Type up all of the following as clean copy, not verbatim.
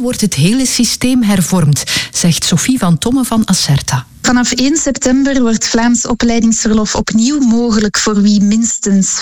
wordt het hele systeem hervormd, zegt Sophie van Tomme van Acerta. Vanaf 1 september wordt Vlaams opleidingsverlof opnieuw mogelijk voor wie minstens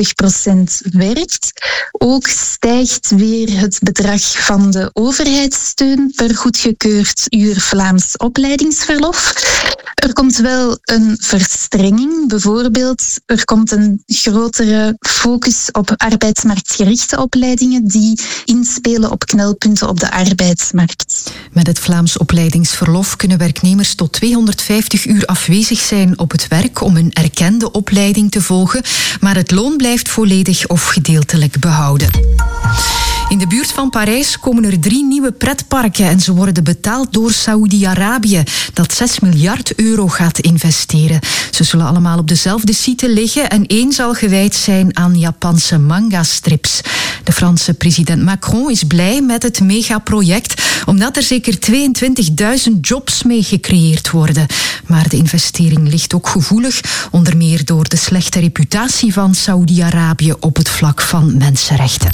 50% werkt. Ook stijgt weer het bedrag van de overheidssteun per goedgekeurd uur Vlaams opleidingsverlof. Er komt wel een verstrenging. Bijvoorbeeld, er komt een grotere focus op arbeidsmarktgerichte opleidingen die inspelen op knelpunten op de arbeidsmarkt. Met het Vlaams opleidingsverlof kunnen werknemers tot 250 uur afwezig zijn op het werk om een erkende opleiding te volgen, maar het loon blijft volledig of gedeeltelijk behouden. In de buurt van Parijs komen er 3 nieuwe pretparken en ze worden betaald door Saoedi-Arabië, dat 6 miljard euro gaat investeren. Ze zullen allemaal op dezelfde site liggen en 1 zal gewijd zijn aan Japanse manga-strips. De Franse president Macron is blij met het megaproject, omdat er zeker 22.000 jobs mee gecreëerd worden. Maar de investering ligt ook gevoelig, onder meer door de slechte reputatie van Saoedi-Arabië op het vlak van mensenrechten.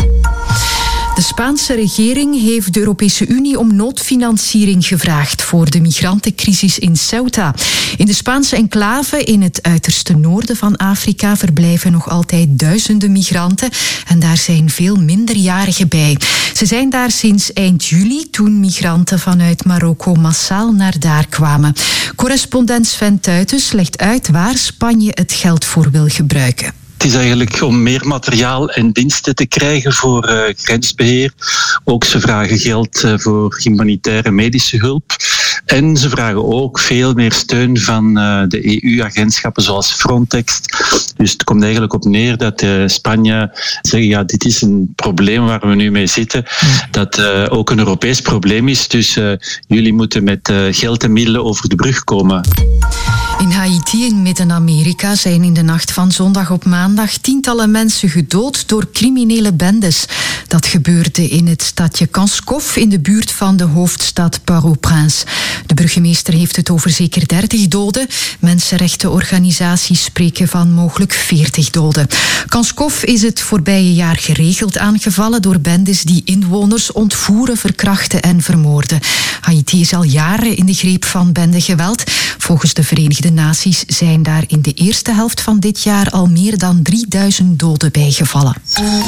De Spaanse regering heeft de Europese Unie om noodfinanciering gevraagd voor de migrantencrisis in Ceuta. In de Spaanse enclave in het uiterste noorden van Afrika verblijven nog altijd duizenden migranten en daar zijn veel minderjarigen bij. Ze zijn daar sinds eind juli, toen migranten vanuit Marokko massaal naar daar kwamen. Correspondent Sven Tuitens legt uit waar Spanje het geld voor wil gebruiken. Het is eigenlijk om meer materiaal en diensten te krijgen voor grensbeheer. Ook ze vragen geld voor humanitaire medische hulp. En ze vragen ook veel meer steun van de EU-agentschappen zoals Frontex. Dus het komt eigenlijk op neer dat Spanje zegt, ja, dit is een probleem waar we nu mee zitten. Dat ook een Europees probleem is. Dus jullie moeten met geld en middelen over de brug komen. In Haiti in Midden-Amerika zijn in de nacht van zondag op maandag tientallen mensen gedood door criminele bendes. Dat gebeurde in het stadje Kanskoff in de buurt van de hoofdstad Port-au-Prince. De burgemeester heeft het over zeker 30 doden. Mensenrechtenorganisaties spreken van mogelijk 40 doden. Kanskoff is het voorbije jaar geregeld aangevallen door bendes die inwoners ontvoeren, verkrachten en vermoorden. Haiti is al jaren in de greep van bendegeweld. Volgens de Verenigde Naties zijn daar in de eerste helft van dit jaar al meer dan 3000 doden bijgevallen.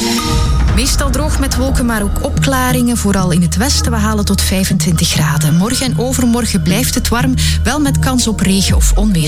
Meestal droog met wolken, maar ook opklaringen. Vooral in het westen, we halen tot 25 graden. Morgen en overmorgen blijft het warm, wel met kans op regen of onweer.